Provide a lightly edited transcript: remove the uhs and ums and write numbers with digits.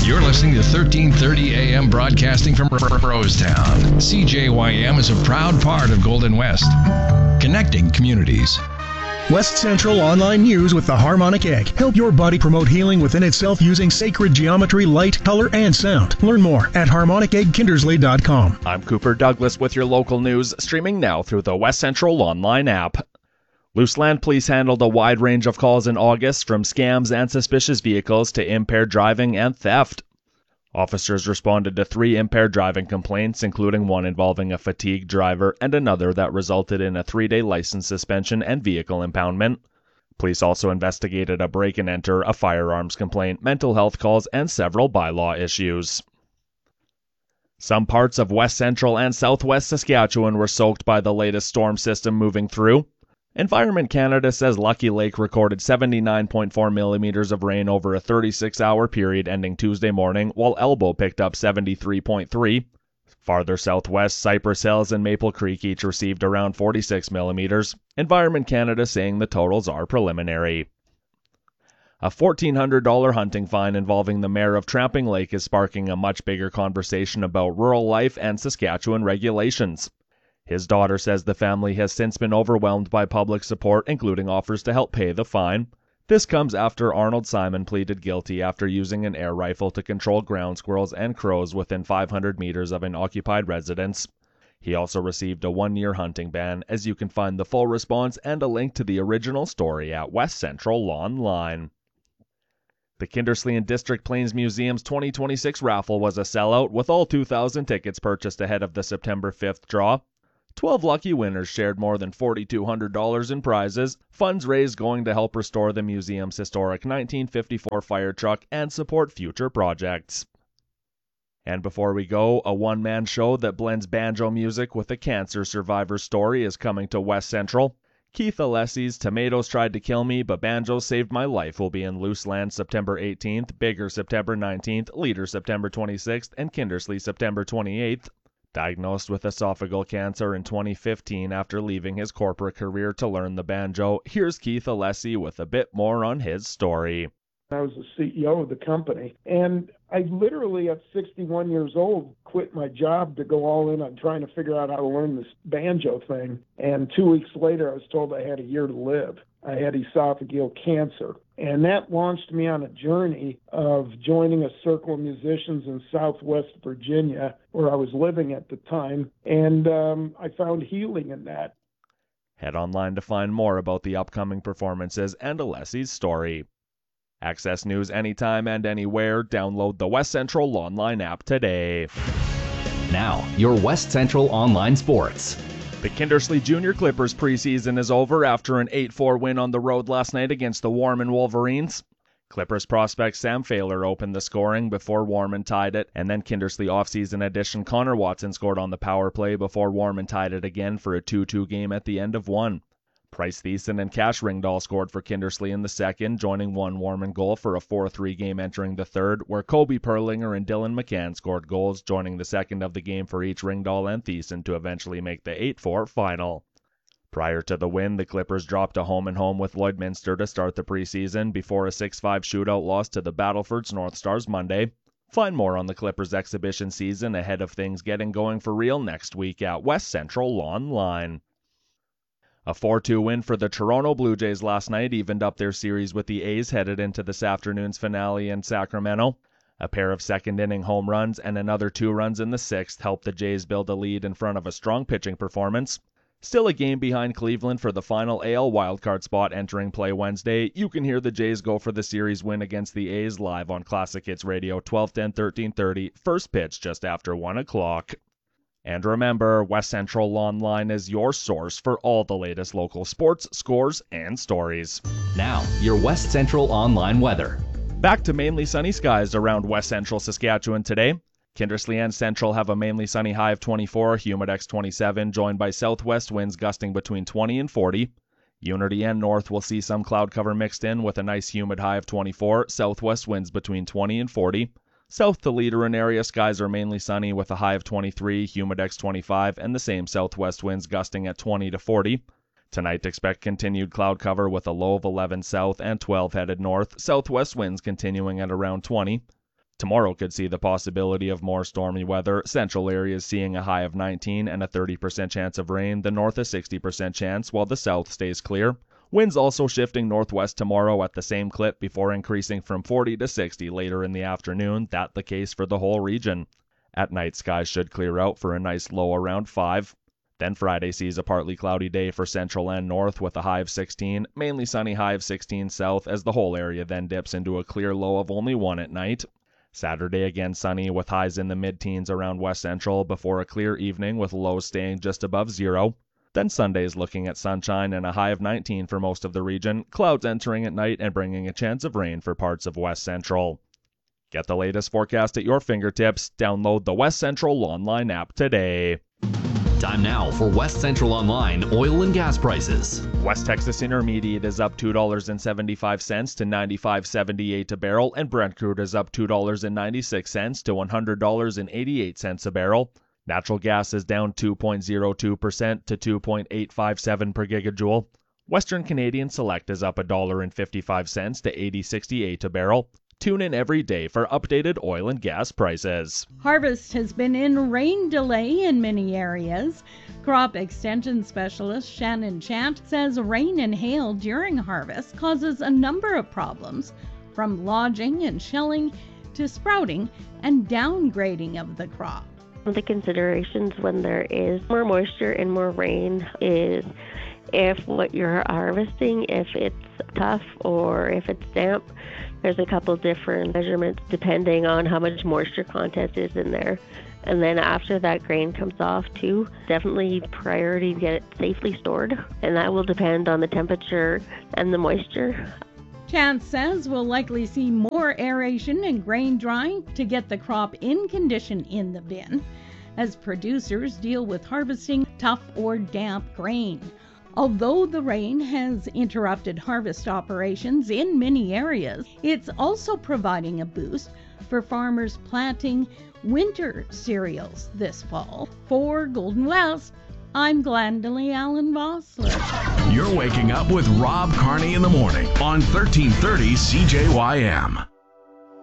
You're listening to 1330 AM broadcasting from Rosetown. CJYM is a proud part of Golden West, connecting communities. West Central Online News with the Harmonic Egg. Help your body promote healing within itself using sacred geometry, light, color, and sound. Learn more at harmoniceggkindersley.com. I'm Cooper Douglas with your local news, streaming now through the West Central Online app. Luseland Police handled a wide range of calls in August, from scams and suspicious vehicles to impaired driving and theft. Officers responded to 3 impaired driving complaints, including one involving a fatigued driver and another that resulted in a 3-day license suspension and vehicle impoundment. Police also investigated a break-and-enter, a firearms complaint, mental health calls, and several bylaw issues. Some parts of west central and southwest Saskatchewan were soaked by the latest storm system moving through. Environment Canada says Lucky Lake recorded 79.4 millimeters of rain over a 36-hour period ending Tuesday morning, while Elbow picked up 73.3. Farther southwest, Cypress Hills and Maple Creek each received around 46 millimeters. Environment Canada saying the totals are preliminary. A $1,400 hunting fine involving the mayor of Tramping Lake is sparking a much bigger conversation about rural life and Saskatchewan regulations. His daughter says the family has since been overwhelmed by public support, including offers to help pay the fine. This comes after Arnold Simon pleaded guilty after using an air rifle to control ground squirrels and crows within 500 meters of an occupied residence. He also received a 1-year hunting ban, as you can find the full response and a link to the original story at West Central Online. The Kindersley and District Plains Museum's 2026 raffle was a sellout, with all 2,000 tickets purchased ahead of the September 5th draw. 12 lucky winners shared more than $4,200 in prizes, funds raised going to help restore the museum's historic 1954 fire truck and support future projects. And before we go, a one-man show that blends banjo music with a cancer survivor's story is coming to West Central. Keith Alessi's Tomatoes Tried to Kill Me, But Banjos Saved My Life will be in Luseland September 18th, Bigger September 19th, Leader September 26th, and Kindersley September 28th. Diagnosed with esophageal cancer in 2015 after leaving his corporate career to learn the banjo, here's Keith Alessi with a bit more on his story. I was the CEO of the company, and I literally, at 61 years old, quit my job to go all in on trying to figure out how to learn this banjo thing. And 2 weeks later, I was told I had a year to live. I had esophageal cancer. And that launched me on a journey of joining a circle of musicians in Southwest Virginia, where I was living at the time, and I found healing in that. Head online to find more about the upcoming performances and Alessi's story. Access news anytime and anywhere. Download the West Central Online app today. Now, your West Central Online Sports. The Kindersley Junior Clippers preseason is over after an 8-4 win on the road last night against the Warman Wolverines. Clippers prospect Sam Failer opened the scoring before Warman tied it, and then Kindersley offseason addition Connor Watson scored on the power play before Warman tied it again for a 2-2 game at the end of one. Price Thiessen and Cash Ringdahl scored for Kindersley in the second, joining one Warman goal for a 4-3 game entering the third, where Kobe Perlinger and Dylan McCann scored goals, joining the second of the game for each Ringdahl and Thiessen to eventually make the 8-4 final. Prior to the win, the Clippers dropped a home-and-home with Lloydminster to start the preseason before a 6-5 shootout loss to the Battlefords North Stars Monday. Find more on the Clippers exhibition season ahead of things getting going for real next week at West Central Online. A 4-2 win for the Toronto Blue Jays last night evened up their series with the A's headed into this afternoon's finale in Sacramento. A pair of second-inning home runs and another 2 runs in the sixth helped the Jays build a lead in front of a strong pitching performance. Still a game behind Cleveland for the final AL wildcard spot entering play Wednesday. You can hear the Jays go for the series win against the A's live on Classic Hits Radio 1210 1330, first pitch just after 1 o'clock. And remember, West Central Online is your source for all the latest local sports, scores, and stories. Now, your West Central Online weather. Back to mainly sunny skies around West Central Saskatchewan today. Kindersley and Central have a mainly sunny high of 24, Humidex 27, joined by southwest winds gusting between 20 and 40. Unity and North will see some cloud cover mixed in with a nice humid high of 24, southwest winds between 20 and 40. South to Leader and area skies are mainly sunny with a high of 23, Humidex 25, and the same southwest winds gusting at 20 to 40. Tonight expect continued cloud cover with a low of 11 south and 12 headed north, southwest winds continuing at around 20. Tomorrow could see the possibility of more stormy weather. Central areas seeing a high of 19 and a 30% chance of rain. The north a 60% chance, while the south stays clear. Winds also shifting northwest tomorrow at the same clip before increasing from 40 to 60 later in the afternoon. That the case for the whole region. At night, skies should clear out for a nice low around 5. Then Friday sees a partly cloudy day for central and north with a high of 16, mainly sunny high of 16 south as the whole area then dips into a clear low of only 1 at night. Saturday again sunny with highs in the mid-teens around west central before a clear evening with lows staying just above 0. Then Sunday's looking at sunshine and a high of 19 for most of the region, clouds entering at night and bringing a chance of rain for parts of west central. Get the latest forecast at your fingertips. Download the West Central Online app today. Time now for West Central Online oil and gas prices. West Texas Intermediate is up $2.75 to $95.78 a barrel, and Brent crude is up $2.96 to $100.88 a barrel. Natural gas is down 2.02% to 2.857 per gigajoule. Western Canadian Select is up $1.55 to $80.68 a barrel. Tune in every day for updated oil and gas prices. Harvest has been in rain delay in many areas. Crop extension specialist Shannon Chant says rain and hail during harvest causes a number of problems, from lodging and shelling to sprouting and downgrading of the crop. The considerations when there is more moisture and more rain is if what you're harvesting, if it's tough or if it's damp. There's a couple different measurements depending on how much moisture content is in there. And then after that grain comes off too, definitely priority to get it safely stored. And that will depend on the temperature and the moisture. Chance says we'll likely see more aeration and grain drying to get the crop in condition in the bin as producers deal with harvesting tough or damp grain. Although the rain has interrupted harvest operations in many areas, it's also providing a boost for farmers planting winter cereals this fall. For Golden West, I'm Glendalee Allen Vossler. You're waking up with Rob Carney in the morning on 1330 CJYM.